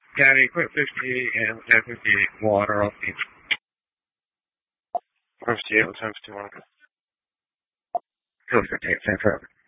Daddy, quit 50 and 58 water off me. 58, what time 51? 58, same forever.